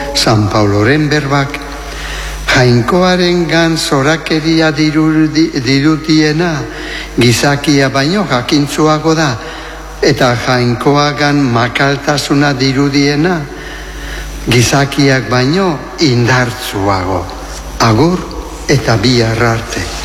San Pauloren berbak, jainkoaren gan zorakeria dirutiena, gizakia baino jakintzuago da, eta jainkoagan makaltasuna dirudiena, gizakiak baino indartzuago. Agur eta bihar arte.